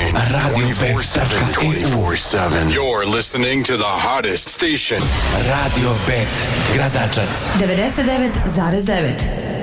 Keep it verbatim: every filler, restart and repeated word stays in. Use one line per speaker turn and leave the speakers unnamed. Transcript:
online
radio bet dot e u.
You're listening to the hottest station.
Radio Bet, Gradačac.
devedeset devet zarez devet.